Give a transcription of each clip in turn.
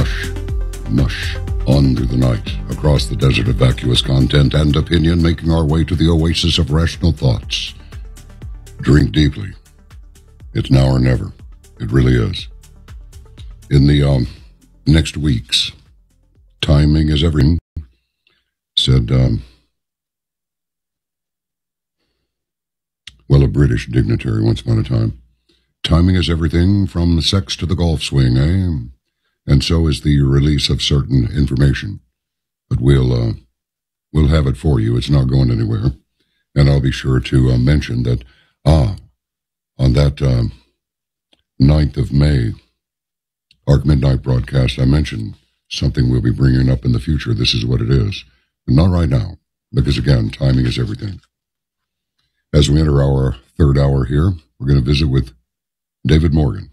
mush, mush on through the night, across the desert of vacuous content and opinion, making our way to the oasis of rational thoughts. Drink deeply. It's now or never. It really is. In the next weeks, timing is everything, said, well, a British dignitary once upon a time. Timing is everything from sex to the golf swing, eh? And so is the release of certain information. But we'll have it for you. It's not going anywhere. And I'll be sure to mention that, on that 9th of May, Arc Midnight broadcast, I mentioned something we'll be bringing up in the future. This is what it is. But not right now, because again, timing is everything. As we enter our third hour here, we're going to visit with David Morgan.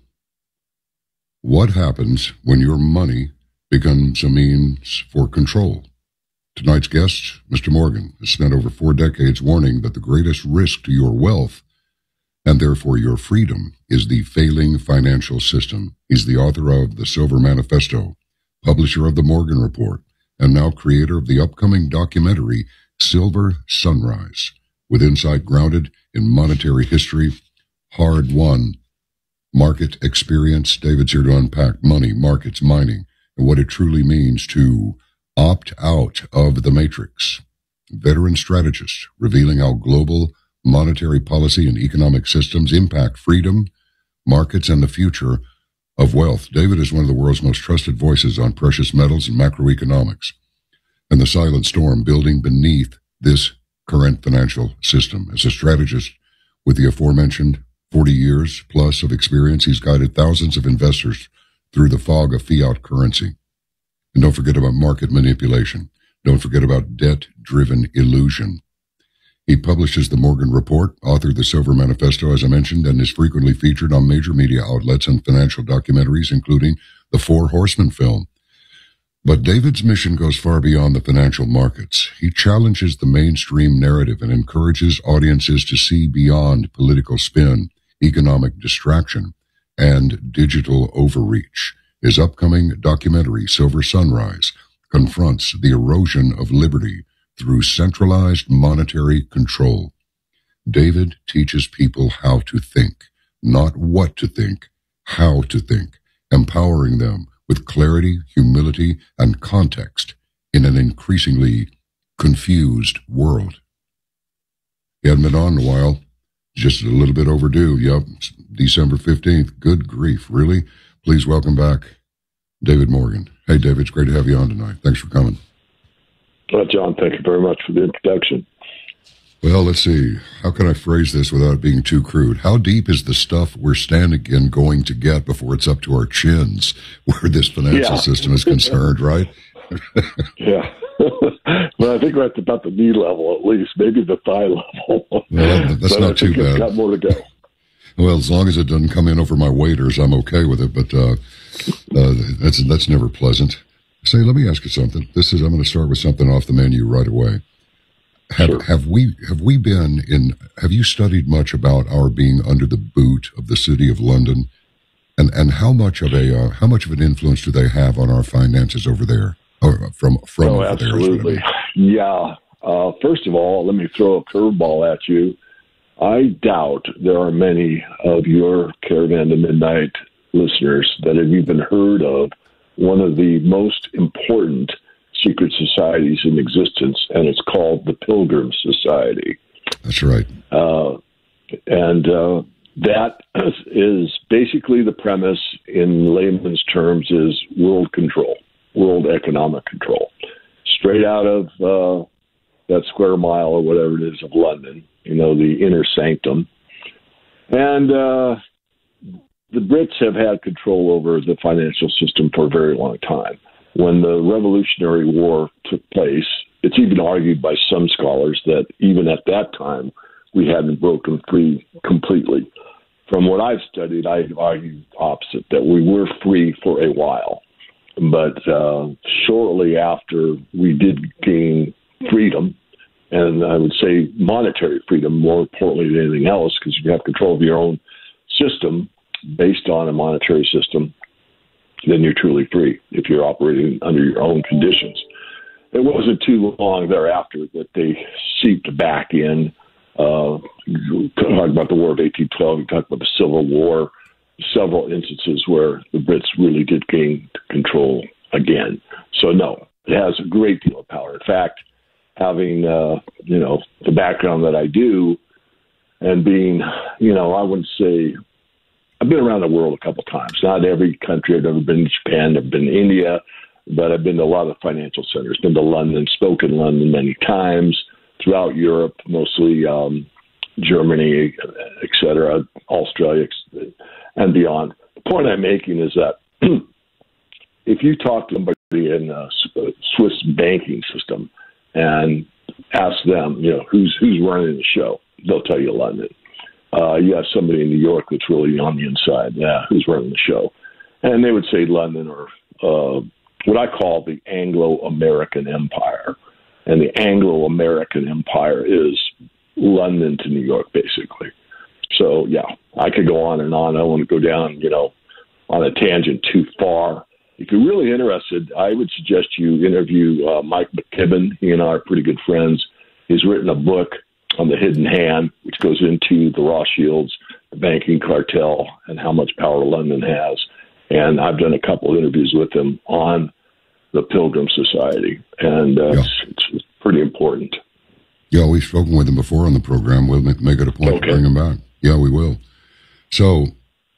What happens when your money becomes a means for control? Tonight's guest, Mr. Morgan, has spent over 4 decades warning that the greatest risk to your wealth, and therefore your freedom, is the failing financial system. He's the author of The Silver Manifesto, publisher of The Morgan Report, and now creator of the upcoming documentary Silver Sunrise, with insight grounded in monetary history, hard-won market experience. David's here to unpack money, markets, mining, and what it truly means to opt out of the matrix. Veteran strategist, revealing how global monetary policy and economic systems impact freedom, markets, and the future of wealth. David is one of the world's most trusted voices on precious metals and macroeconomics, and the silent storm building beneath this current financial system. As a strategist with the aforementioned 40 years plus of experience, he's guided thousands of investors through the fog of fiat currency. And don't forget about market manipulation. Don't forget about debt-driven illusion. He publishes the Morgan Report, authored the Silver Manifesto, as I mentioned, and is frequently featured on major media outlets and financial documentaries, including the Four Horsemen film. But David's mission goes far beyond the financial markets. He challenges the mainstream narrative and encourages audiences to see beyond political spin, economic distraction, and digital overreach. His upcoming documentary, Silver Sunrise, confronts the erosion of liberty through centralized monetary control. David teaches people how to think, not what to think, how to think, empowering them with clarity, humility, and context in an increasingly confused world. He hadn't been on in a while, just a little bit overdue. Yep, December 15th. Good grief, really? Please welcome back David Morgan. Hey, David, it's great to have you on tonight. Thanks for coming. John, thank you very much for the introduction. Well, let's see. How can I phrase this without it being too crude? How deep is the stuff we're standing in going to get before it's up to our chins where this financial system is concerned, right? Yeah. Well, I think we're at about the knee level, at least, maybe the thigh level. Well, that's not too bad. It's got more to go. Well, as long as it doesn't come in over my waders, I'm okay with it, but that's never pleasant. Say, let me ask you something. I'm going to start with something off the menu right away. Sure. Have you studied much about our being under the boot of the City of London, and how much of an influence do they have on our finances over there, or from over absolutely. there? Yeah. First of all, let me throw a curveball at you. I doubt there are many of your Caravan to Midnight listeners that have even heard of one of the most important secret societies in existence, and it's called the Pilgrim Society. That's right. That is basically the premise in layman's terms is world control, world economic control. Straight out of that square mile or whatever it is of London, the inner sanctum. And the Brits have had control over the financial system for a very long time. When the Revolutionary War took place, it's even argued by some scholars that even at that time, we hadn't broken free completely. From what I've studied, I argue opposite, that we were free for a while. But shortly after we did gain freedom, and I would say monetary freedom more importantly than anything else, because you have control of your own system based on a monetary system, then you're truly free if you're operating under your own conditions. It wasn't too long thereafter that they seeped back in. Talk about the War of 1812. You talk about the Civil War. Several instances where the Brits really did gain control again. So no, it has a great deal of power. In fact, having the background that I do, and being, I wouldn't say, I've been around the world a couple times. Not every country. I've never been to Japan. I've been to India, but I've been to a lot of financial centers. Been to London, spoken in London many times. Throughout Europe, mostly Germany, et cetera, Australia, and beyond. The point I'm making is that if you talk to somebody in a Swiss banking system and ask them, who's running the show, they'll tell you London. You have somebody in New York that's really on the inside. Yeah, who's running the show? And they would say London, or what I call the Anglo-American Empire. And the Anglo-American Empire is London to New York, basically. So, yeah, I could go on and on. I don't want to go down, on a tangent too far. If you're really interested, I would suggest you interview Mike McKibben. He and I are pretty good friends. He's written a book on the hidden hand, which goes into the Rothschilds, the banking cartel, and how much power London has. And I've done a couple of interviews with him on the Pilgrim Society, and it's pretty important. Yeah, we've spoken with him before on the program. We'll make it a point to bring him back. Yeah, we will. So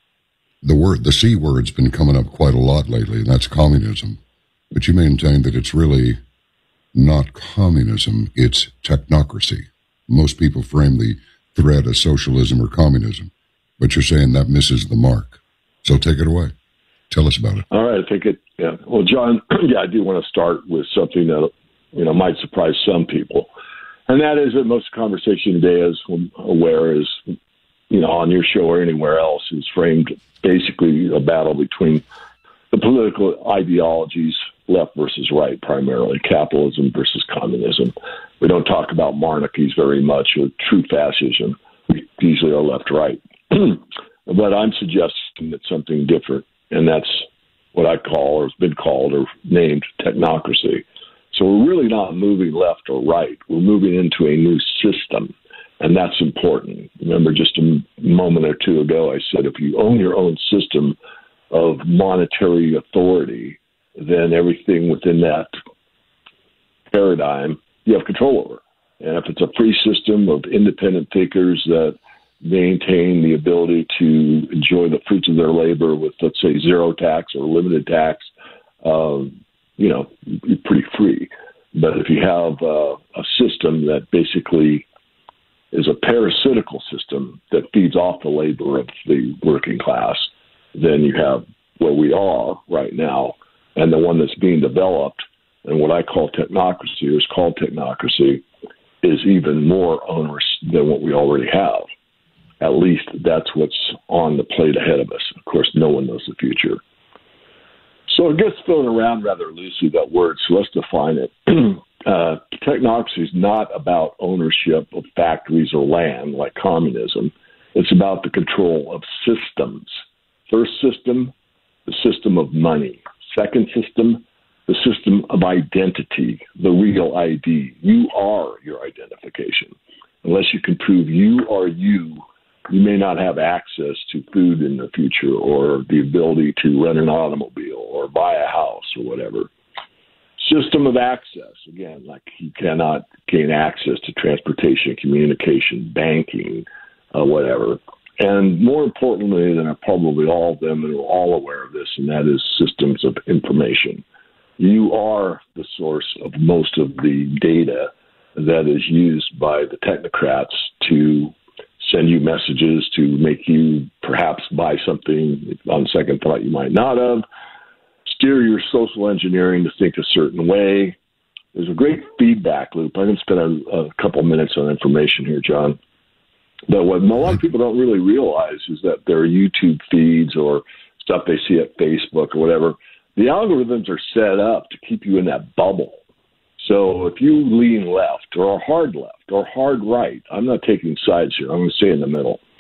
the C word's been coming up quite a lot lately, and that's communism. But you maintain that it's really not communism, it's technocracy. Most people frame the threat as socialism or communism, but you're saying that misses the mark. So take it away. Tell us about it. All right, I think it. Yeah. Well, John, I do want to start with something that might surprise some people, and that is that most conversation today, as I'm aware, is on your show or anywhere else, is framed basically a battle between the political ideologies, left versus right, primarily capitalism versus communism. We don't talk about monarchies very much or true fascism. We usually are left-right. But I'm suggesting that something different, and that's what I call, or has been called, or named technocracy. So we're really not moving left or right. We're moving into a new system, and that's important. Remember, just a moment or two ago, I said if you own your own system of monetary authority, then everything within that paradigm you have control over. And if it's a free system of independent thinkers that maintain the ability to enjoy the fruits of their labor with, let's say, zero tax or limited tax, you're pretty free. But if you have a system that basically is a parasitical system that feeds off the labor of the working class, then you have where we are right now, and the one that's being developed, and what I call technocracy, or is called technocracy, is even more onerous than what we already have. At least that's what's on the plate ahead of us. Of course, no one knows the future. So it gets thrown around rather loosely, that word, so let's define it. Technocracy is not about ownership of factories or land like communism. It's about the control of systems. First system, the system of money. Second system, the system of identity, the real ID. You are your identification. Unless you can prove you are you, you may not have access to food in the future or the ability to rent an automobile or buy a house or whatever. System of access, again, like you cannot gain access to transportation, communication, banking, whatever. And more importantly than probably all of them, and we're all aware of this, and that is systems of information. You are the source of most of the data that is used by the technocrats to send you messages, to make you perhaps buy something on second thought you might not have, steer your social engineering to think a certain way. There's a great feedback loop. I'm going to spend a couple minutes on information here, John. But what a lot of people don't really realize is that their YouTube feeds or stuff they see at Facebook or whatever, the algorithms are set up to keep you in that bubble. So if you lean left or hard right, I'm not taking sides here. I'm going to stay in the middle.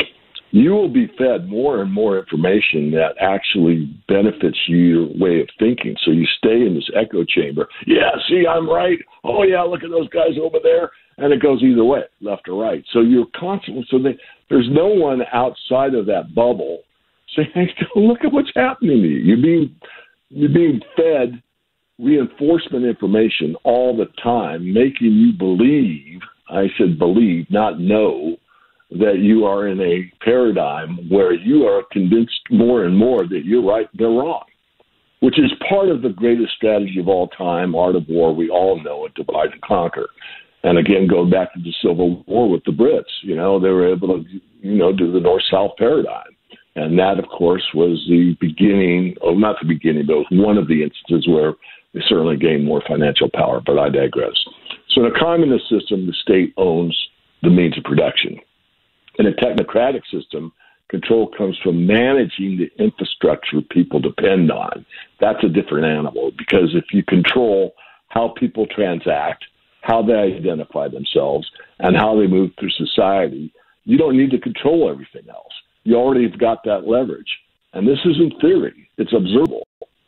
you will be fed more and more information that actually benefits your way of thinking. So you stay in this echo chamber. Yeah, see, I'm right. Oh, yeah, look at those guys over there. And it goes either way, left or right. So you're constantly, there's no one outside of that bubble saying, hey, look at what's happening to you. You're being fed reinforcement information all the time, making you believe, I said believe, not know, that you are in a paradigm where you are convinced more and more that you're right, they're wrong, which is part of the greatest strategy of all time, art of war. We all know it, divide and conquer. And again, go back to the Civil War with the Brits. They were able to, do the North-South paradigm. And that, of course, was the beginning, not the beginning, but it was one of the instances where they certainly gained more financial power, but I digress. So in a communist system, the state owns the means of production. In a technocratic system, control comes from managing the infrastructure people depend on. That's a different animal, because if you control how people transact, how they identify themselves, and how they move through society, you don't need to control everything else. You already have got that leverage. And this isn't theory. It's observable.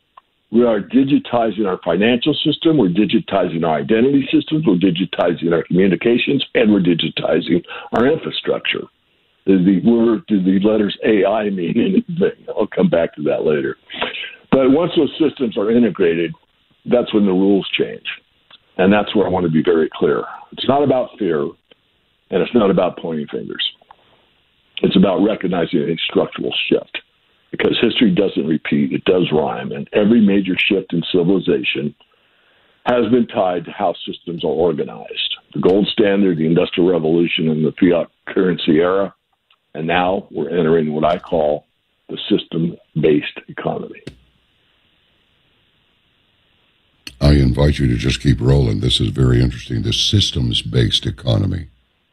We are digitizing our financial system. We're digitizing our identity systems. We're digitizing our communications. And we're digitizing our infrastructure. Do the letters AI mean anything? I'll come back to that later. But once those systems are integrated, that's when the rules change. And that's where I want to be very clear. It's not about fear, and it's not about pointing fingers. It's about recognizing a structural shift, because history doesn't repeat, it does rhyme, and every major shift in civilization has been tied to how systems are organized. The gold standard, the Industrial Revolution, and the fiat currency era, and now we're entering what I call the system-based economy. I invite you to just keep rolling. This is very interesting. The systems-based economy.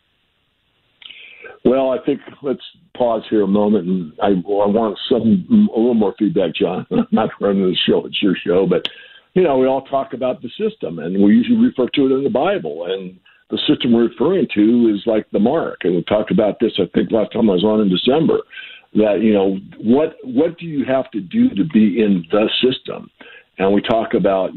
Well, I think let's pause here a moment, and I want a little more feedback, John. I'm not running the show; it's your show. But we all talk about the system, and we usually refer to it in the Bible. And the system we're referring to is like the mark. And we talked about this, I think, last time I was on in December. That what do you have to do to be in the system? And we talk about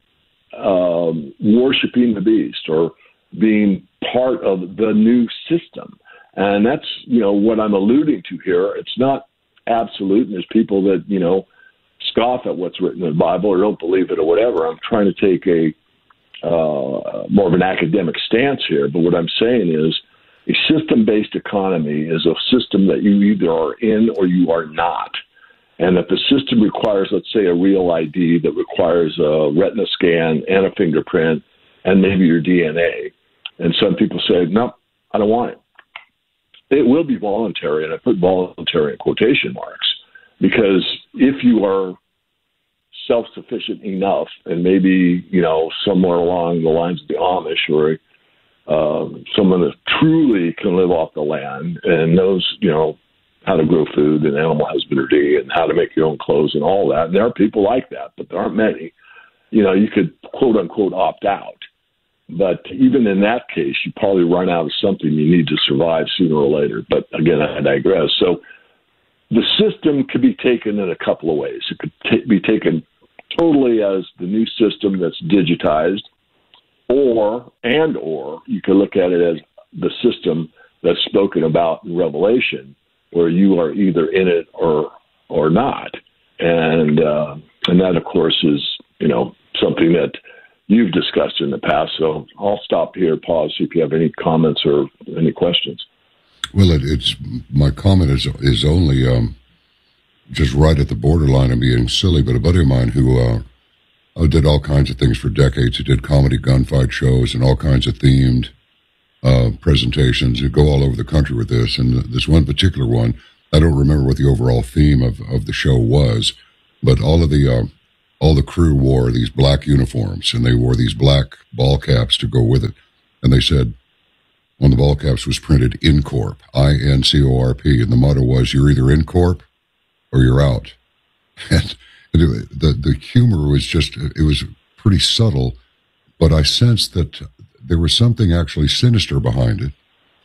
worshiping the beast or being part of the new system. And that's, what I'm alluding to here. It's not absolute, and there's people that, scoff at what's written in the Bible or don't believe it or whatever. I'm trying to take a more of an academic stance here. But what I'm saying is a system-based economy is a system that you either are in or you are not. And if the system requires, let's say, a real ID that requires a retina scan and a fingerprint and maybe your DNA, and some people say, no, I don't want it. It will be voluntary, and I put voluntary in quotation marks, because if you are self-sufficient enough, and maybe, somewhere along the lines of the Amish or someone that truly can live off the land and knows, how to grow food and animal husbandry and how to make your own clothes and all that. And there are people like that, but there aren't many. You could, quote unquote, opt out. But even in that case, you probably run out of something you need to survive sooner or later. But again, I digress. So the system could be taken in a couple of ways. It could be taken totally as the new system that's digitized, or you could look at it as the system that's spoken about in Revelation, where you are either in it or not. And that, of course, is, something that you've discussed in the past. So I'll stop here, pause, see if you have any comments or any questions. Well, it's my comment is only just right at the borderline of being silly, but a buddy of mine who did all kinds of things for decades. He did comedy gunfight shows and all kinds of themed presentations. You go all over the country with this, and this one particular one, I don't remember what the overall theme of the show was, but all the crew wore these black uniforms, and they wore these black ball caps to go with it. And they said on the ball caps was printed INCORP, INCORP, and the motto was, you're either in corp or you're out. And the humor was it was pretty subtle, but I sensed that there was something actually sinister behind it.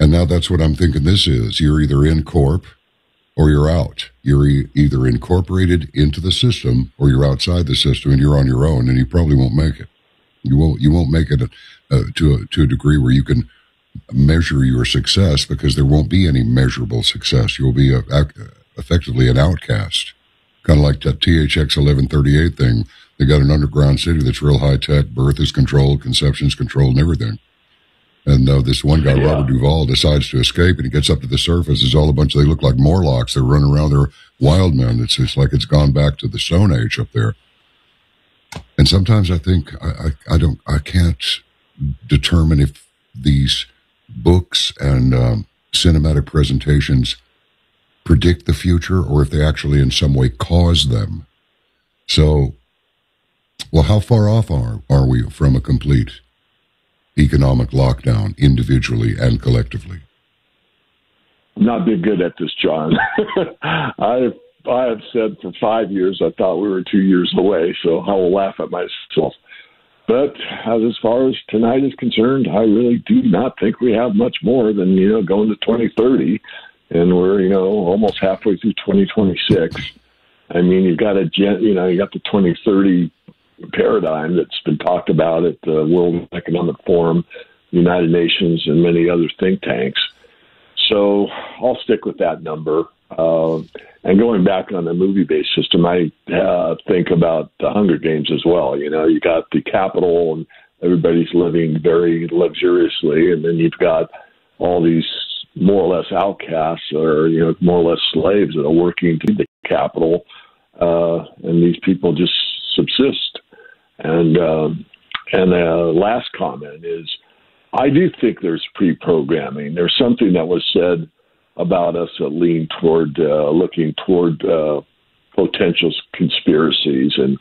And now that's what I'm thinking this is. You're either in corp or you're out. You're either incorporated into the system or you're outside the system and you're on your own, and you probably won't make it. You won't make it to a degree where you can measure your success, because there won't be any measurable success. You'll be effectively an outcast, kind of like that THX 1138 thing. They got an underground city that's real high tech. Birth is controlled, conception is controlled, and everything. And this one guy, Robert Duvall, decides to escape, and he gets up to the surface. There's all a bunch. They look like Morlocks. They're running around. They're wild men. It's just like it's gone back to the Stone Age up there. And sometimes I think I can't determine if these books and cinematic presentations predict the future or if they actually in some way cause them. So, well, how far off are we from a complete economic lockdown, individually and collectively? Not been good at this, John. I have said for 5 years I thought we were 2 years away, so I will laugh at myself. But as far as tonight is concerned, I really do not think we have much more than, going to 2030, and we're, almost halfway through 2026. I mean, you got the 2030 paradigm that's been talked about at the World Economic Forum, United Nations, and many other think tanks. So I'll stick with that number. And going back on the movie-based system, I think about the Hunger Games as well. You got the capital and everybody's living very luxuriously, and then you've got all these more or less outcasts or, more or less slaves that are working to the capital, and these people just subsist. And the last comment is, I do think there's pre-programming. There's something that was said about us that lean toward looking toward potential conspiracies. And,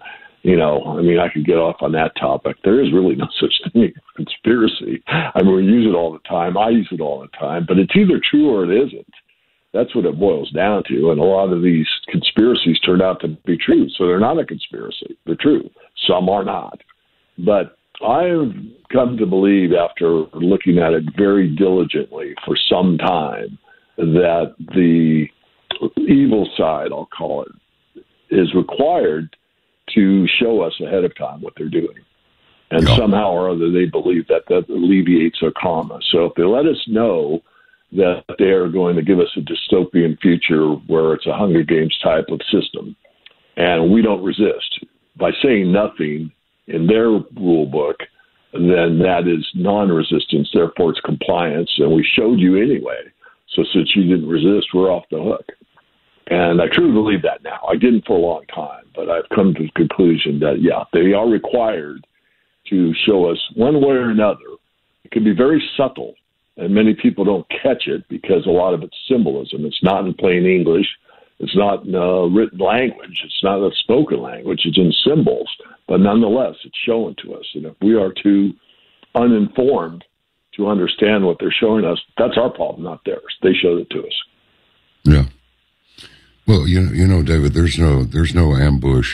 I could get off on that topic. There is really no such thing as conspiracy. I mean, we use it all the time. I use it all the time. But it's either true or it isn't. That's what it boils down to. And a lot of these conspiracies turn out to be true. So they're not a conspiracy. They're true. Some are not. But I've come to believe, after looking at it very diligently for some time, that the evil side, I'll call it, is required to show us ahead of time what they're doing. And somehow or other, they believe that alleviates our karma. So if they let us know that they're going to give us a dystopian future where it's a Hunger Games type of system, and we don't resist, by saying nothing in their rule book, then that is non-resistance, therefore it's compliance, and we showed you anyway. So since you didn't resist, we're off the hook. And I truly believe that now. I didn't for a long time, but I've come to the conclusion that, they are required to show us one way or another. It can be very subtle, and many people don't catch it because a lot of it's symbolism. It's not in plain English. It's not in written language. It's not a spoken language. It's in symbols. But nonetheless, it's shown to us. And if we are too uninformed to understand what they're showing us, that's our problem, not theirs. They showed it to us. Yeah. Well, David, there's no ambush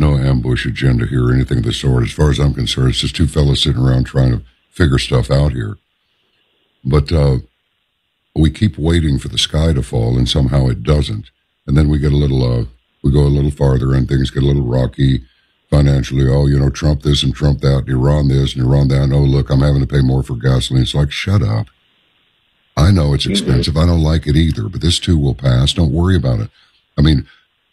agenda here or anything of the sort. As far as I'm concerned, it's just two fellas sitting around trying to figure stuff out here. But we keep waiting for the sky to fall, and somehow it doesn't. And then we get we go a little farther, and things get a little rocky financially. Oh, Trump this and Trump that, and Iran this and Iran that. Oh, look, I'm having to pay more for gasoline. It's like, shut up. I know it's expensive. I don't like it either, but this too will pass. Don't worry about it. I mean,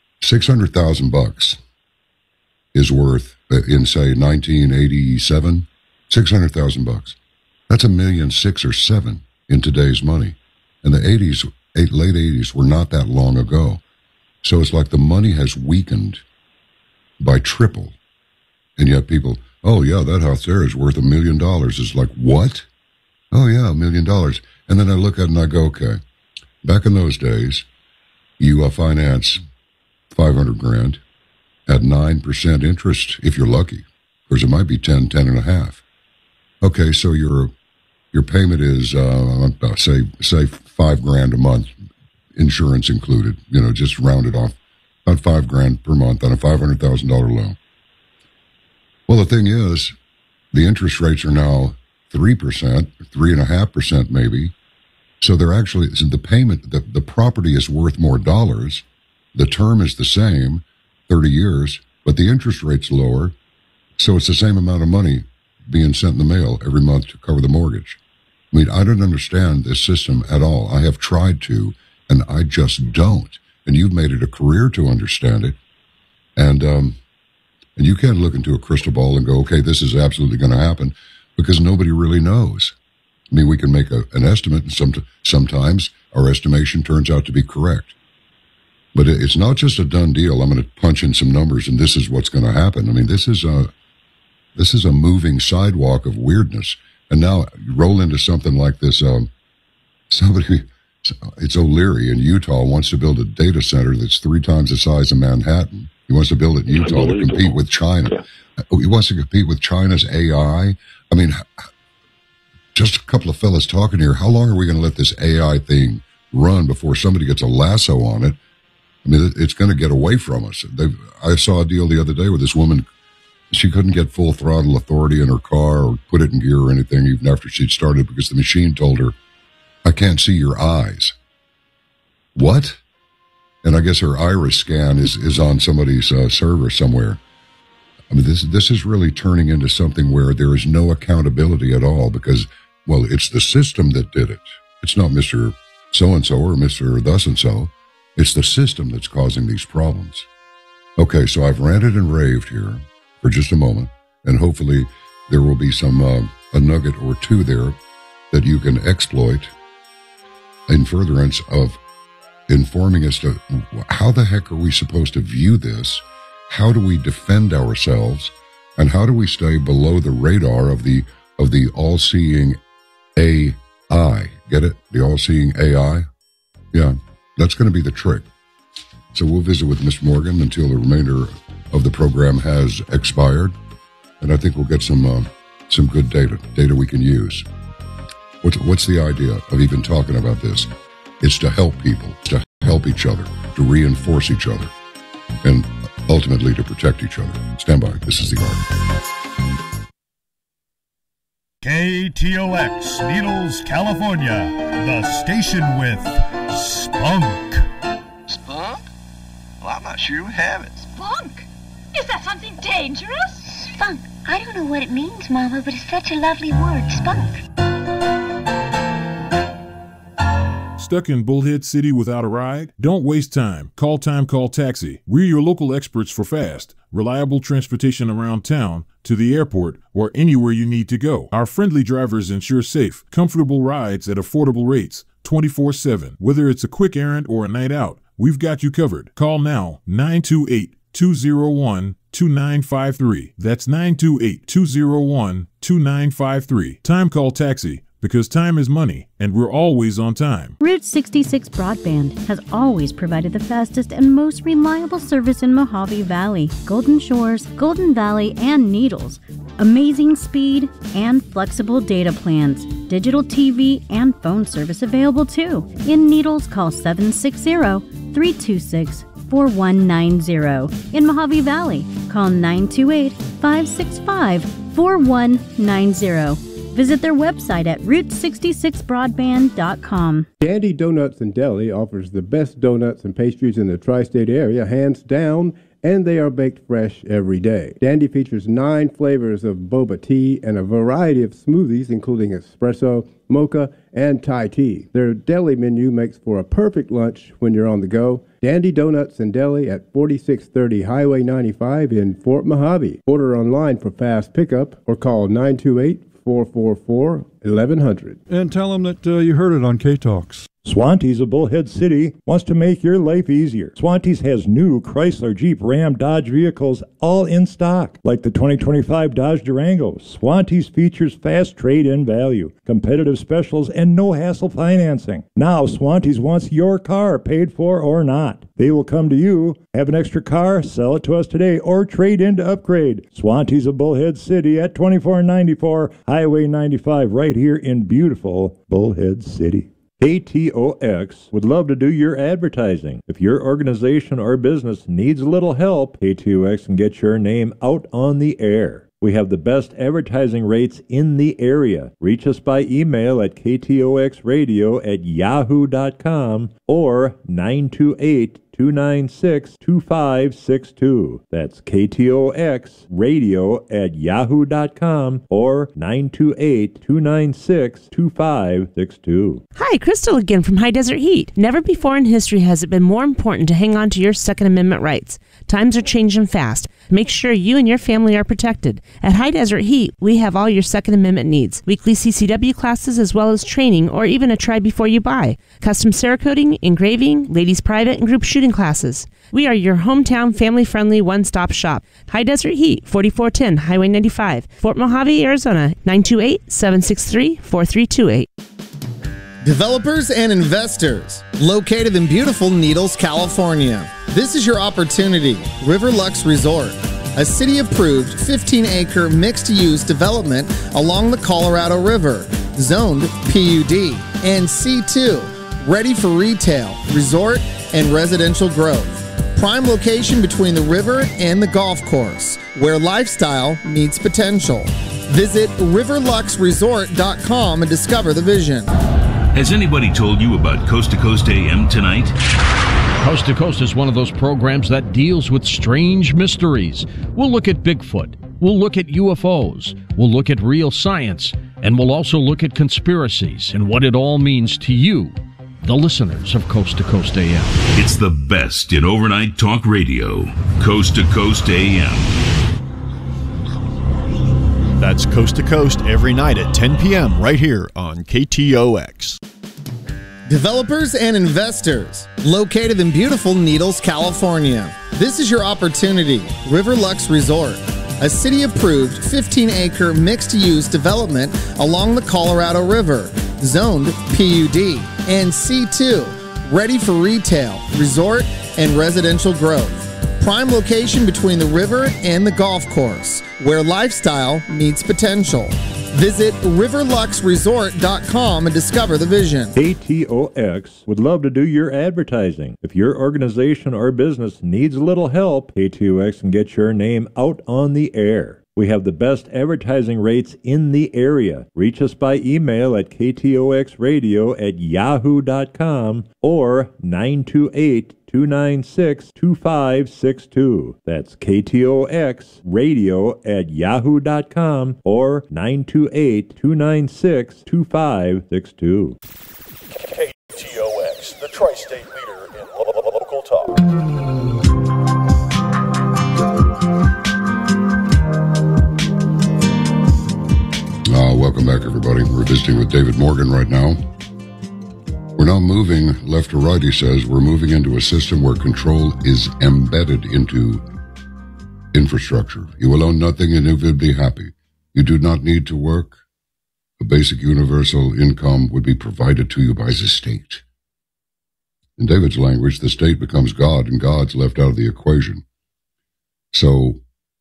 $600,000 is worth, in say 1987, $600,000. That's $1.6 million or $1.7 million in today's money. And the late 80s were not that long ago. So it's like the money has weakened by triple. And yet people, oh yeah, that house there is worth $1 million. It's like, what? Oh yeah, $1 million. And then I look at it and I go, okay, back in those days, you finance $500,000 at 9% interest if you're lucky. Of course, it might be 10 and a half. Okay, so your payment is say $5,000 a month, insurance included. Just round it off, about $5,000 per month on a $500,000 loan. Well, the thing is, the interest rates are now 3%, 3.5% maybe, So they're actually, so the payment, the property is worth more dollars. The term is the same, 30 years, but the interest rate's lower. So it's the same amount of money being sent in the mail every month to cover the mortgage. I mean, I don't understand this system at all. I have tried to, and I just don't. And you've made it a career to understand it. And you can't look into a crystal ball and go, okay, this is absolutely going to happen, because nobody really knows. I mean, we can make an estimate, and sometimes our estimation turns out to be correct. But it's not just a done deal. I'm going to punch in some numbers, and this is what's going to happen. I mean, this is a moving sidewalk of weirdness. And now you roll into something like this. It's O'Leary in Utah wants to build a data center that's 3 times the size of Manhattan. He wants to build it in Utah to compete with China. He wants to compete with China's AI. I mean, just a couple of fellas talking here. How long are we going to let this AI thing run before somebody gets a lasso on it? I mean, it's going to get away from us. I saw a deal the other day where this woman, she couldn't get full throttle authority in her car or put it in gear or anything even after she'd started because the machine told her, I can't see your eyes. What? And I guess her iris scan is on somebody's server somewhere. I mean, this is really turning into something where there is no accountability at all because, well, it's the system that did it. It's not Mr. So-and-so or Mr. thus-and-so. It's the system that's causing these problems. Okay, so I've ranted and raved here for just a moment, and hopefully there will be some a nugget or two there that you can exploit in furtherance of informing us to how the heck are we supposed to view this? How do we defend ourselves? And how do we stay below the radar of the all-seeing AI? Get it? The all-seeing AI? Yeah, that's going to be the trick. So we'll visit with Ms. Morgan until the remainder of the program has expired. And I think we'll get some good data we can use. What's the idea of even talking about this? It's to help people, to help each other, to reinforce each other, and ultimately to protect each other. Stand by. This is The Art. KTOX, Needles, California, the station with spunk. Spunk? Well, I'm not sure we have it. Spunk? Is that something dangerous? Spunk. I don't know what it means, Mama, but it's such a lovely word, spunk. Stuck in Bullhead City without a ride? Don't waste time. Call Time Call Taxi. We're your local experts for fast, reliable transportation around town, to the airport, or anywhere you need to go. Our friendly drivers ensure safe, comfortable rides at affordable rates, 24/7. Whether it's a quick errand or a night out, we've got you covered. Call now, 928-201-2953. That's 928-201-2953. Time Call Taxi. Because time is money, and we're always on time. Route 66 Broadband has always provided the fastest and most reliable service in Mojave Valley, Golden Shores, Golden Valley, and Needles. Amazing speed and flexible data plans. Digital TV and phone service available too. In Needles, call 760-326-4190. In Mojave Valley, call 928-565-4190. Visit their website at route66broadband.com. Dandy Donuts and Deli offers the best donuts and pastries in the tri-state area, hands down, and they are baked fresh every day. Dandy features 9 flavors of boba tea and a variety of smoothies, including espresso, mocha, and Thai tea. Their deli menu makes for a perfect lunch when you're on the go. Dandy Donuts and Deli at 4630 Highway 95 in Fort Mojave. Order online for fast pickup or call 928-444-1100. And tell them that you heard it on K-Talks. Swantees of Bullhead City wants to make your life easier. Swantees has new Chrysler, Jeep, Ram, Dodge vehicles all in stock, like the 2025 Dodge Durango. Swantees features fast trade-in value, competitive specials, and no-hassle financing. Now Swantees wants your car, paid for or not. They will come to you, have an extra car, sell it to us today, or trade in to upgrade. Swantees of Bullhead City at 2494 Highway 95, right here in beautiful Bullhead City. KTOX would love to do your advertising. If your organization or business needs a little help, KTOX can get your name out on the air. We have the best advertising rates in the area. Reach us by email at ktoxradio@yahoo.com or 928-296-2562. That's ktoxradio@yahoo.com or 928-296-2562. Hi, Crystal again from High Desert Heat. Never before in history has it been more important to hang on to your Second Amendment rights. Times are changing fast. Make sure you and your family are protected. At High Desert Heat, we have all your Second Amendment needs. Weekly CCW classes as well as training or even a try before you buy. Custom Cerakoting, engraving, ladies private and group shooting classes. We are your hometown family-friendly one-stop shop. High Desert Heat, 4410 Highway 95, Fort Mojave, Arizona, 928-763-4328. Developers and investors, located in beautiful Needles, California. This is your opportunity. Riverlux Resort, a city-approved 15-acre mixed-use development along the Colorado River, zoned PUD and C2, ready for retail, resort, and residential growth. Prime location between the river and the golf course, where lifestyle meets potential. Visit riverluxresort.com and discover the vision. Has anybody told you about Coast to Coast AM tonight? Coast to Coast is one of those programs that deals with strange mysteries. We'll look at Bigfoot. We'll look at UFOs. We'll look at real science. And we'll also look at conspiracies and what it all means to you, the listeners of Coast to Coast AM. It's the best in overnight talk radio. Coast to Coast AM. That's Coast to Coast every night at 10 p.m. right here on KTOX. Developers and investors, located in beautiful Needles, California. This is your opportunity. Riverlux Resort, a city-approved 15-acre mixed-use development along the Colorado River, zoned PUD and C2, ready for retail, resort, and residential growth. Prime location between the river and the golf course, where lifestyle meets potential. Visit riverluxresort.com and discover the vision. KTOX would love to do your advertising. If your organization or business needs a little help, KTOX can get your name out on the air. We have the best advertising rates in the area. Reach us by email at ktoxradio@yahoo.com or 928-296-2562. That's ktoxradio@yahoo.com or 928-296-2562. KTOX, the tri-state leader in local talk. Welcome back, everybody. We're visiting with David Morgan right now. We're not moving left or right, he says. We're moving into a system where control is embedded into infrastructure. You will own nothing and you will be happy. You do not need to work. A basic universal income would be provided to you by the state. In David's language, the state becomes God and God's left out of the equation. So,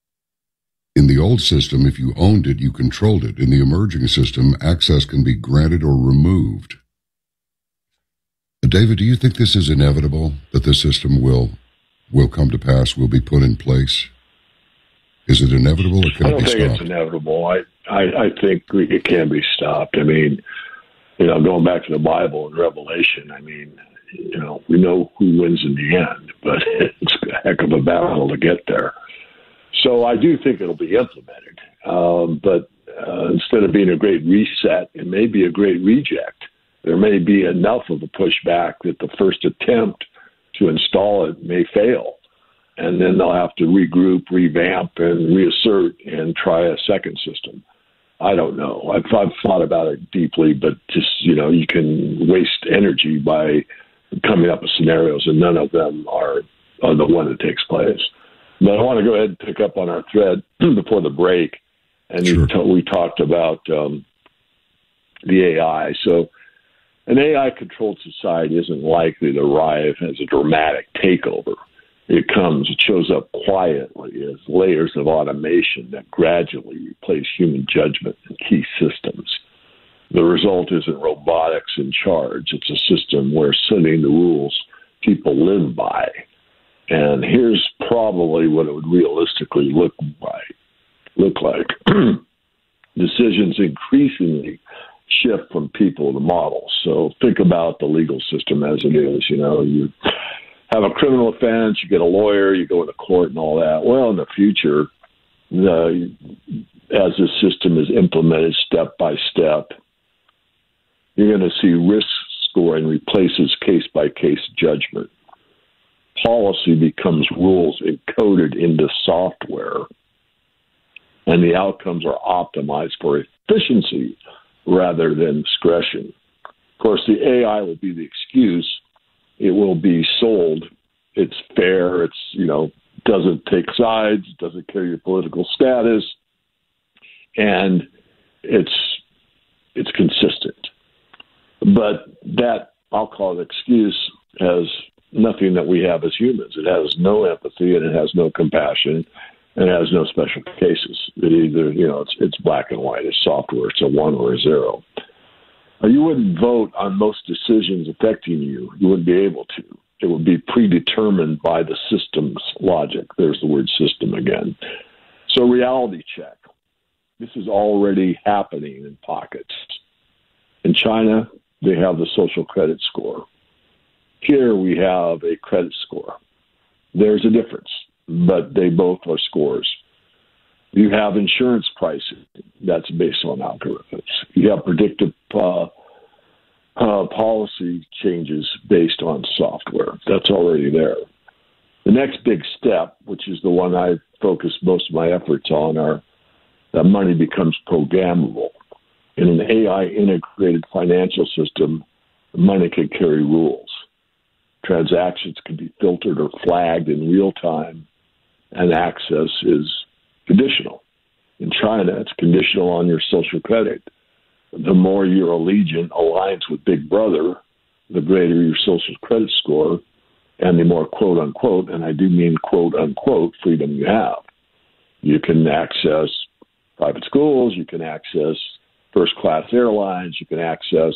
in the old system, if you owned it, you controlled it. In the emerging system, access can be granted or removed. David, do you think this is inevitable, that this system will come to pass, will be put in place? Is it inevitable or can it be stopped? I don't think it's inevitable. I think it can be stopped. I mean, going back to the Bible and Revelation, we know who wins in the end, but it's a heck of a battle to get there. So I do think it'll be implemented. But instead of being a great reset, it may be a great reject. There may be enough of a pushback that the first attempt to install it may fail. And then they'll have to regroup, revamp, and reassert and try a second system. I don't know. I've thought about it deeply, but just, you can waste energy by coming up with scenarios, and none of them are the one that takes place. But I want to go ahead and pick up on our thread before the break, and sure. We talked about the AI. So an AI-controlled society isn't likely to arrive as a dramatic takeover. It shows up quietly as layers of automation that gradually replace human judgment in key systems. The result isn't robotics in charge. It's a system where setting the rules people live by. And here's probably what it would realistically look like. look like. Decisions increasingly shift from people to models. So think about the legal system as it is. You have a criminal offense, you get a lawyer, you go into court and all that. Well, in the future, as the system is implemented step by step, you're going to see risk scoring replaces case-by-case judgment. Policy becomes rules encoded into software, and the outcomes are optimized for efficiency rather than discretion. Of course, the AI will be the excuse. It will be sold. It's fair. It's, doesn't take sides, doesn't care your political status, and it's consistent. But that, I'll call it excuse, has nothing that we have as humans. It has no empathy, and it has no compassion, and it has no special cases. It either, it's black and white. It's software. It's a 1 or a 0. You wouldn't vote on most decisions affecting you. You wouldn't be able to. It would be predetermined by the system's logic. There's the word system again. So reality check. This is already happening in pockets. In China, they have the social credit score. Here we have a credit score. There's a difference, but they both are scores. You have insurance pricing. That's based on algorithms. You have predictive policy changes based on software. That's already there. The next big step, which is the one I focus most of my efforts on, are that money becomes programmable. In an AI-integrated financial system, money can carry rules. Transactions can be filtered or flagged in real time, and access is conditional. In China, it's conditional on your social credit. The more your allegiance aligns with Big Brother, the greater your social credit score, and the more quote-unquote, and I do mean quote-unquote, freedom you have. You can access private schools, you can access first-class airlines, you can access,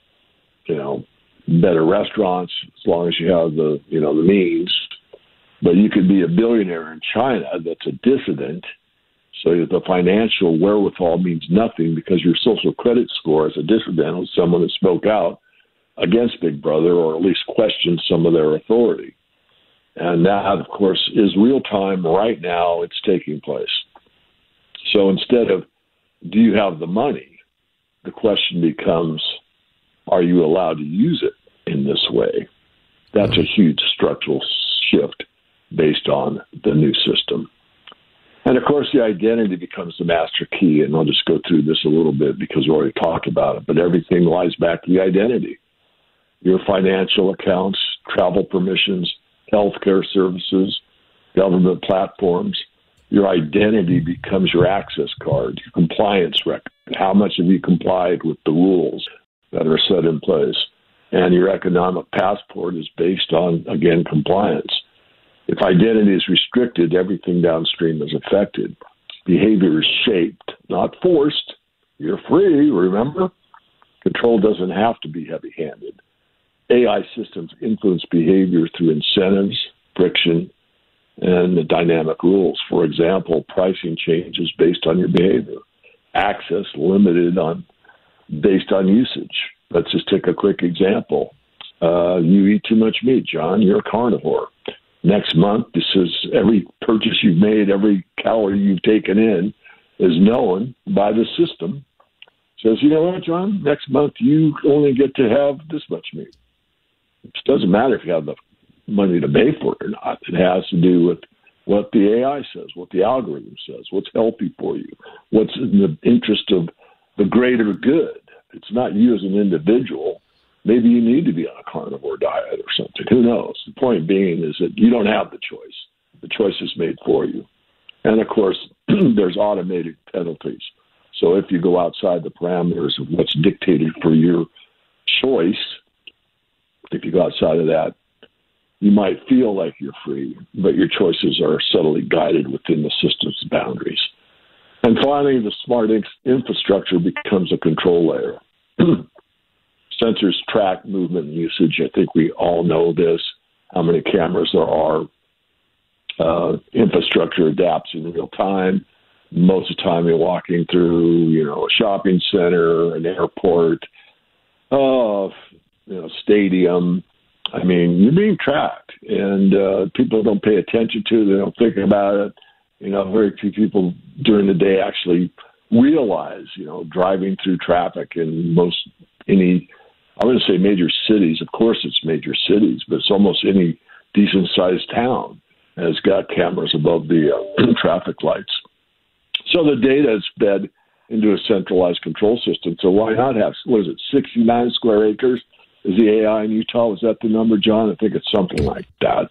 better restaurants as long as you have the means. But you could be a billionaire in China that's a dissident, so the financial wherewithal means nothing because your social credit score as a dissident is someone that spoke out against Big Brother or at least questioned some of their authority. And that, of course, is real time right now. It's taking place. So instead of, do you have the money? The question becomes, are you allowed to use it in this way? That's a huge structural shift based on the new system. And, of course, the identity becomes the master key, and I'll just go through this a little bit because we already talked about it, but everything lies back to the identity. Your financial accounts, travel permissions, healthcare services, government platforms, your identity becomes your access card, your compliance record. How much have you complied with the rules that are set in place? And your economic passport is based on, again, compliance. If identity is restricted, everything downstream is affected. Behavior is shaped, not forced. You're free, remember? Control doesn't have to be heavy-handed. AI systems influence behavior through incentives, friction, and the dynamic rules. For example, pricing changes based on your behavior. Access limited based on usage. Let's just take a quick example. You eat too much meat, John. You're a carnivore. Next month, this is every purchase you've made, every calorie you've taken in is known by the system. Says, you know what, John? Next month, you only get to have this much meat. It doesn't matter if you have the money to pay for it or not. It has to do with what the AI says, what the algorithm says, what's healthy for you, what's in the interest of the greater good. It's not you as an individual. Maybe you need to be on a carnivore diet or something. Who knows? The point being is that you don't have the choice. The choice is made for you. And, of course, there's automated penalties. So if you go outside the parameters of what's dictated for your choice, if you go outside of that, you might feel like you're free, but your choices are subtly guided within the system's boundaries. And finally, the smart infrastructure becomes a control layer. Sensors track movement and usage. I think we all know this, how many cameras there are. Infrastructure adapts in real time. most of the time you're walking through, a shopping center, an airport, stadium. I mean, you're being tracked, and people don't pay attention to it. They don't think about it. Very few people during the day actually realize, driving through traffic in I wouldn't say major cities. Of course, it's major cities, but it's almost any decent-sized town has got cameras above the traffic lights. So the data is fed into a centralized control system. So why not have, 69 square acres? Is the AI in Utah? Was that the number, John? I think it's something like that.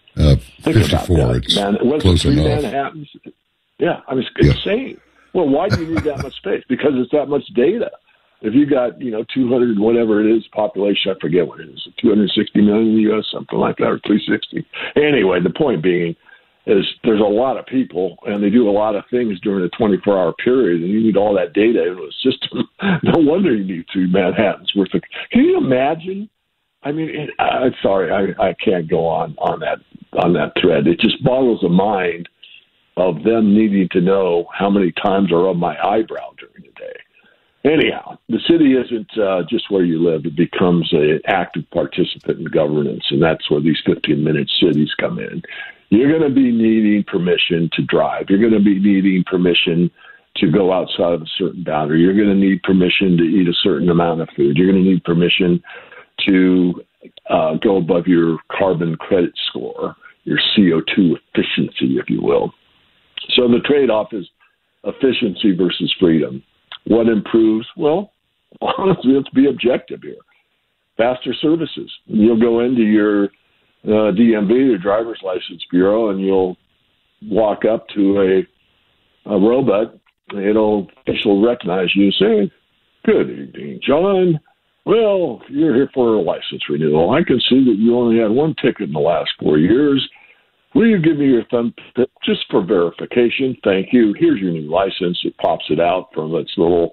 54. It's close enough. Manhattans? Yeah, I mean, it's insane. Well, why do you need that much space? Because it's that much data. If you got, 200, whatever it is, population, I forget what it is, 260 million in the U.S., something like that, or 360. Anyway, the point being is there's a lot of people, and they do a lot of things during a 24-hour period, and you need all that data into a system. No wonder you need 3 Manhattans worth of. Can you imagine? I mean, I'm sorry, I can't go on that thread. It just boggles the mind of them needing to know how many times are on my eyebrow during the day. Anyhow, the city isn't just where you live. It becomes an active participant in governance, and that's where these 15-minute cities come in. You're going to be needing permission to drive. You're going to be needing permission to go outside of a certain boundary. You're going to need permission to eat a certain amount of food. You're going to need permission to go above your carbon credit score, your CO2 efficiency, if you will. So the trade-off is efficiency versus freedom. What improves? Well, honestly, let's be objective here. Faster services. You'll go into your DMV, your driver's license bureau, and you'll walk up to a robot. It'll recognize you and say, "Good evening, John. Well, you're here for a license renewal. I can see that you only had 1 ticket in the last 4 years. Will you give me your thumb just for verification? Thank you. Here's your new license." It pops it out from its little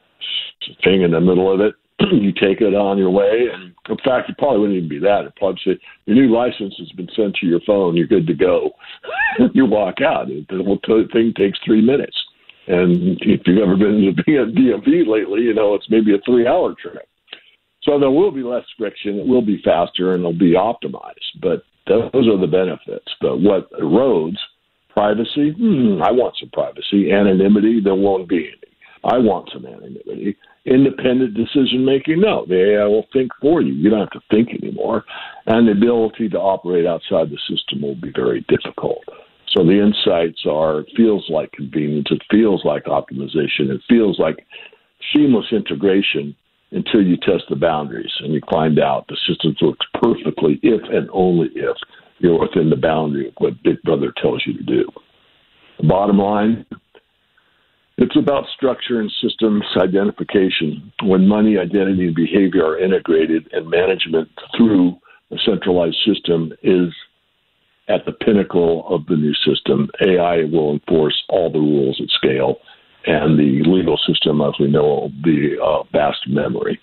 thing in the middle of it. You take it on your way. And in fact, it probably wouldn't even be that. It'd probably say, "Your new license has been sent to your phone. You're good to go." You walk out. The whole thing takes 3 minutes. And if you've ever been to DMV lately, it's maybe a 3-hour trip. So there will be less friction. It will be faster, and it'll be optimized. But those are the benefits. But what erodes privacy? I want some privacy. Anonymity? There won't be any. I want some anonymity. Independent decision-making? No. The AI will think for you. You don't have to think anymore. And the ability to operate outside the system will be very difficult. So the insights it feels like convenience. It feels like optimization. It feels like seamless integration until you test the boundaries and you find out the system works perfectly if and only if you're within the boundary of what Big Brother tells you to do. The bottom line, it's about structure and systems identification. When money, identity, and behavior are integrated and management through a centralized system is at the pinnacle of the new system, AI will enforce all the rules at scale. And the legal system, as we know, will be a vast memory.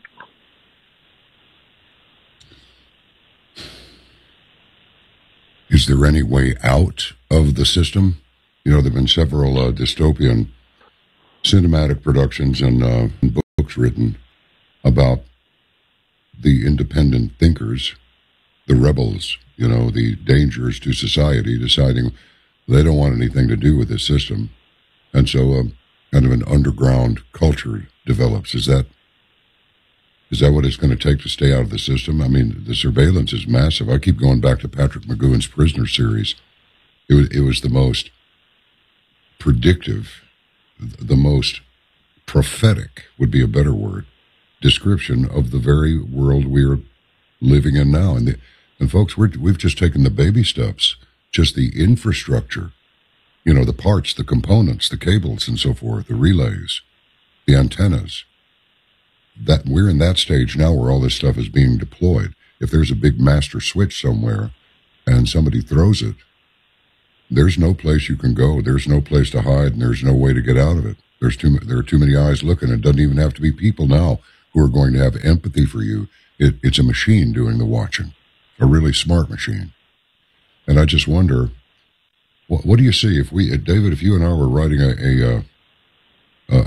Is there any way out of the system? There have been several dystopian cinematic productions and books written about the independent thinkers, the rebels, the dangers to society, deciding they don't want anything to do with this system. And so kind of an underground culture develops. Is that what it's going to take to stay out of the system? I mean, the surveillance is massive. I keep going back to Patrick McGowan's Prisoner series. It was the most predictive, the most prophetic would be a better word, description of the very world we're living in now. And folks, we've just taken the baby steps, just the infrastructure. The parts, the components, the cables and so forth, the relays, the antennas. That we're in that stage now where all this stuff is being deployed. If there's a big master switch somewhere and somebody throws it, there's no place you can go. There's no place to hide, and there's no way to get out of it. There are too many eyes looking. It doesn't even have to be people now who are going to have empathy for you. It's a machine doing the watching, a really smart machine. And I just wonder, what do you see if David, if you and I were writing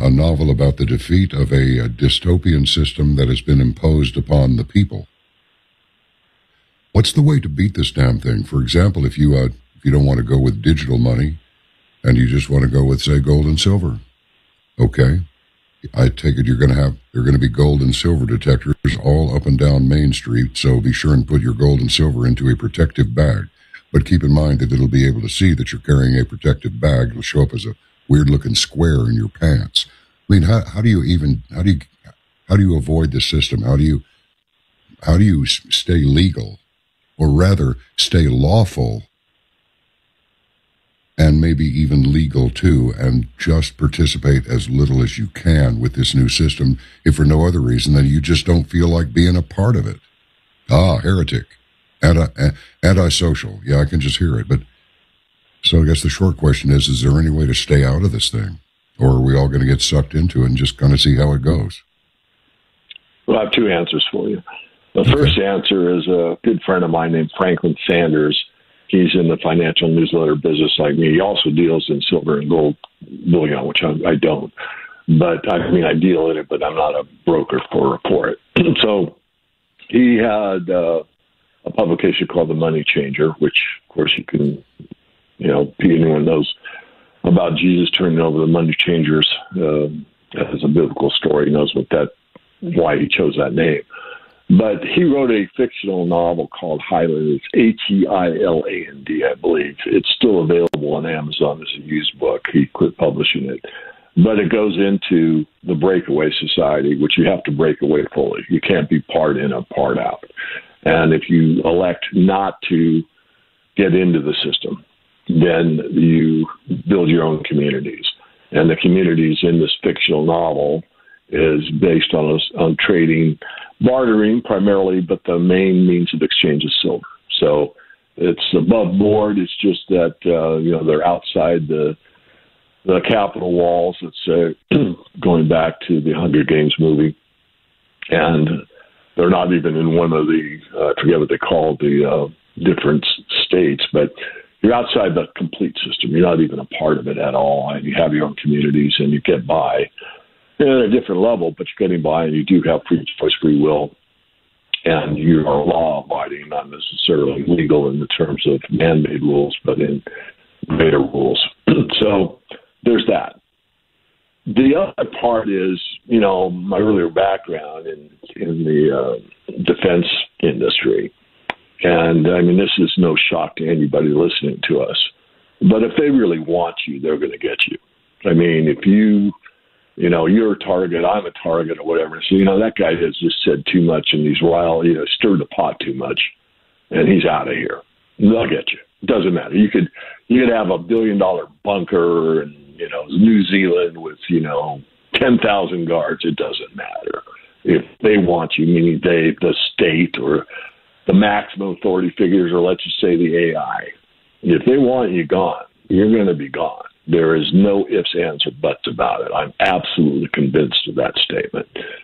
a novel about the defeat of a dystopian system that has been imposed upon the people. What's the way to beat this damn thing? For example, if you don't want to go with digital money and you just want to go with, say, gold and silver, okay, I take it there are going to be gold and silver detectors all up and down Main Street, so be sure and put your gold and silver into a protective bag. But keep in mind that it'll be able to see that you're carrying a protective bag. It'll show up as a weird-looking square in your pants. I mean, how do you avoid the system? How do you stay legal, or rather, stay lawful, and maybe even legal too, and just participate as little as you can with this new system, if for no other reason than you just don't feel like being a part of it? Ah, heretic. Antisocial. Yeah, I can just hear it. But so I guess the short question is there any way to stay out of this thing? Or are we all going to get sucked into it and just kind of see how it goes? Well, I have two answers for you. The first answer is a good friend of mine named Franklin Sanders. He's in the financial newsletter business like me. He also deals in silver and gold bullion, which I don't. But I mean, I deal in it, but I'm not a broker for it. So he had a publication called The Money Changer, which, of course, you can, anyone knows about Jesus turning over the money changers as a biblical story, knows why he chose that name. But he wrote a fictional novel called Highland. It's Hiland, I believe. It's still available on Amazon as a used book. He quit publishing it. But it goes into the breakaway society, which you have to break away fully. You can't be part in or part out. And if you elect not to get into the system, then you build your own communities. And the communities in this fictional novel is based on trading, bartering primarily, but the main means of exchange is silver. So it's above board. It's just that they're outside the Capitol walls. It's going back to the Hunger Games movie, and they're not even in one of the I forget what they call the different states, but you're outside the complete system. You're not even a part of it at all, and you have your own communities, and you get by. At a different level, but you're getting by, and you do have free choice, free will, and you are law-abiding, not necessarily legal in the terms of man-made rules, but in greater rules. So there's that. The other part is, my earlier background in the defense industry, and I mean, this is no shock to anybody listening to us, but if they really want you, they're going to get you. I mean, if you're a target, I'm a target, or whatever. So, that guy has just said too much, and he's stirred the pot too much, and he's out of here. They'll get you. It doesn't matter. You could have $1 billion bunker in, New Zealand with, 10,000 guards. It doesn't matter. If they want you, meaning the state or the maximum authority figures, or let's just say the AI, if they want you gone, you're going to be gone. There is no ifs, ands, or buts about it. I'm absolutely convinced of that statement.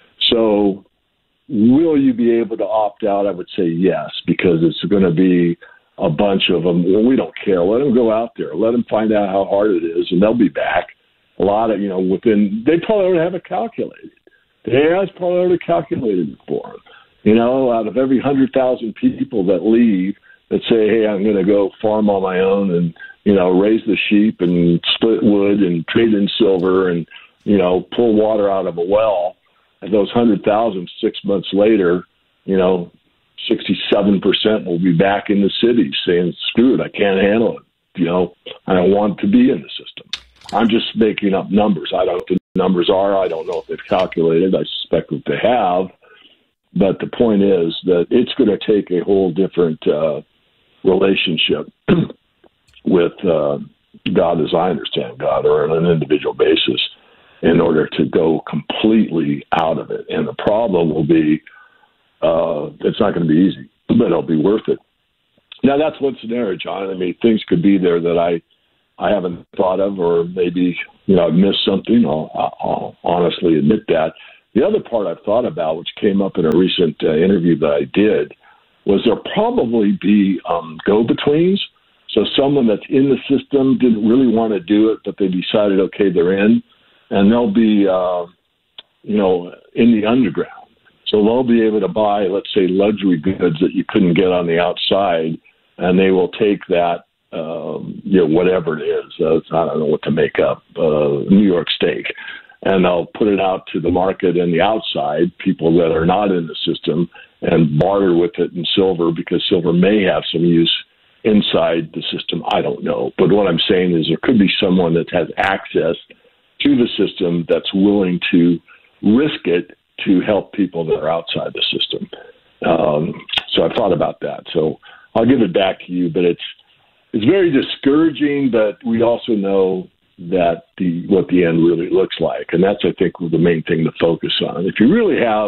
So will you be able to opt out? I would say yes, because it's going to be a bunch of them. Well, we don't care. Let them go out there. Let them find out how hard it is, and they'll be back. A lot of, they probably already have it calculated. The AI's probably already calculated it for them. Out of every 100,000 people that leave, that say, hey, I'm going to go farm on my own and, raise the sheep and split wood and trade in silver and, pull water out of a well. And those 100,000, 6 months later, 67% will be back in the cities saying, screw it, I can't handle it. I don't want to be in the system. I'm just making up numbers. I don't know what the numbers are. I don't know if they've calculated. I suspect that they have. But the point is that it's going to take a whole different relationship with God, as I understand God, or on an individual basis, in order to go completely out of it. And the problem will be, it's not going to be easy, but it'll be worth it. Now, that's one scenario, John. I mean, things could be there that I haven't thought of, or maybe, I've missed something. I'll honestly admit that. The other part I've thought about, which came up in a recent interview that I did, was there'll probably be go-betweens. So someone that's in the system didn't really want to do it, but they decided, okay, they're in. and they'll be, in the underground. So they'll be able to buy, let's say, luxury goods that you couldn't get on the outside, and they will take that, whatever it is. I don't know what to make up, New York steak, and they'll put it out to the market and the outside, people that are not in the system, and barter with it in silver, because silver may have some use inside the system. I don't know. But what I'm saying is there could be someone that has access to the system that's willing to risk it to help people that are outside the system. So I thought about that. So I'll give it back to you, but it's very discouraging, but we also know that what the end really looks like. And that's, I think, the main thing to focus on. If you really have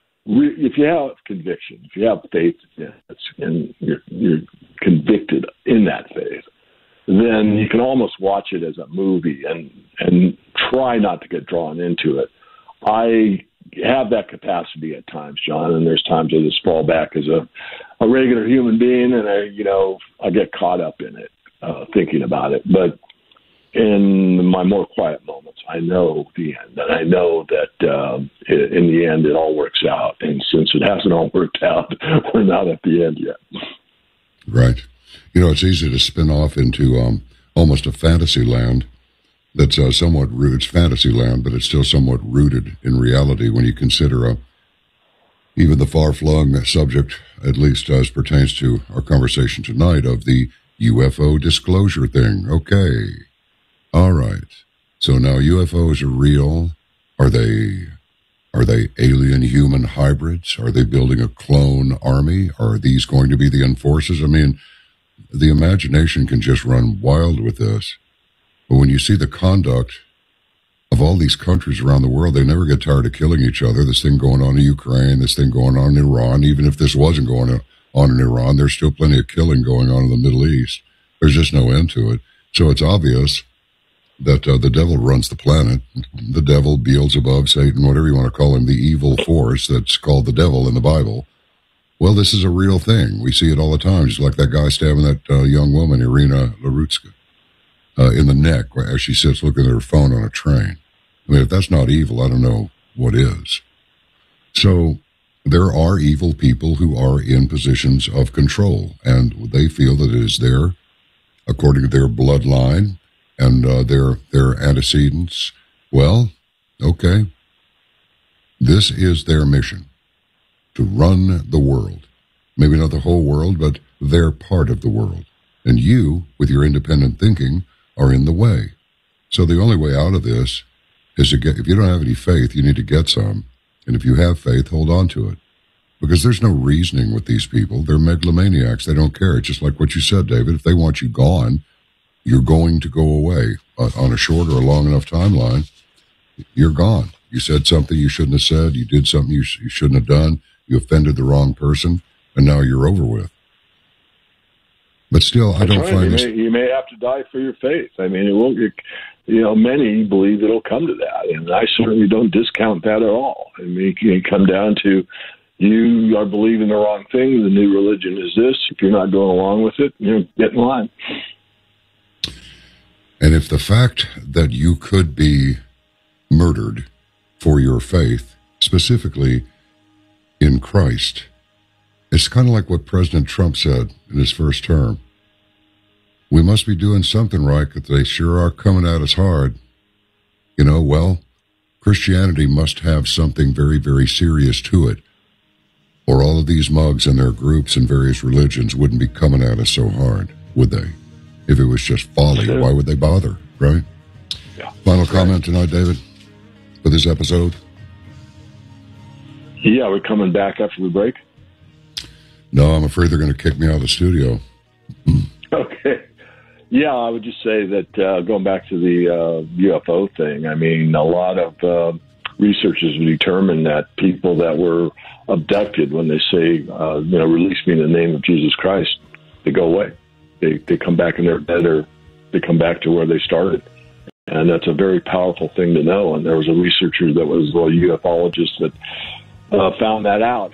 conviction, if you have faith and you're convicted in that faith, then you can almost watch it as a movie and try not to get drawn into it. I have that capacity at times, John, and there's times I just fall back as a regular human being, and I get caught up in it, thinking about it. But in my more quiet moments, I know the end, and I know that in the end it all works out. And since it hasn't all worked out, we're not at the end yet. Right. It's easy to spin off into almost a fantasy land that's somewhat rooted. It's fantasy land, but it's still somewhat rooted in reality when you consider even the far-flung subject, at least as pertains to our conversation tonight, of the UFO disclosure thing. Okay. All right. So now UFOs are real. Are they alien human hybrids? Are they building a clone army? Are these going to be the enforcers? I mean, the imagination can just run wild with this. But when you see the conduct of all these countries around the world, they never get tired of killing each other. This thing going on in Ukraine, this thing going on in Iran. Even if this wasn't going on in Iran, there's still plenty of killing going on in the Middle East. There's just no end to it. So it's obvious that the devil runs the planet. The devil, Beelzebub, Satan, whatever you want to call him, the evil force that's called the devil in the Bible. Well, this is a real thing. We see it all the time. Just like that guy stabbing that young woman, Irina Larutska, in the neck as she sits looking at her phone on a train. I mean, if that's not evil, I don't know what is. So there are evil people who are in positions of control, and they feel that it is there, according to their bloodline and their antecedents. Well, okay. This is their mission, to run the world. Maybe not the whole world, but their part of the world. And you, with your independent thinking, are in the way. So the only way out of this is to get, if you don't have any faith, you need to get some. And if you have faith, hold on to it. Because there's no reasoning with these people. They're megalomaniacs. They don't care. It's just like what you said, David. If they want you gone, you're going to go away. On a short or a long enough timeline, you're gone. You said something you shouldn't have said. You did something you shouldn't have done. You offended the wrong person, and now you're over with. But still, I don't find this. You may have to die for your faith. I mean, it won't. Many believe it'll come to that, and I certainly don't discount that at all. I mean, it can come down to you are believing the wrong thing. The new religion is this. If you're not going along with it, get in line. And if the fact that you could be murdered for your faith, specifically in Christ, it's kind of like what President Trump said in his first term. We must be doing something right, because they sure are coming at us hard. Well, Christianity must have something very, very serious to it, or all of these mugs and their groups and various religions wouldn't be coming at us so hard, would they? If it was just folly, why would they bother, right? Yeah. Final comment tonight, David, for this episode? Yeah, we're coming back after the break. No, I'm afraid they're going to kick me out of the studio. Okay. Yeah, I would just say that going back to the UFO thing, I mean, a lot of researchers have determined that people that were abducted, when they say, release me in the name of Jesus Christ, they go away. They come back in their bed, or they come back to where they started. And that's a very powerful thing to know. And there was a researcher that was a ufologist that found that out.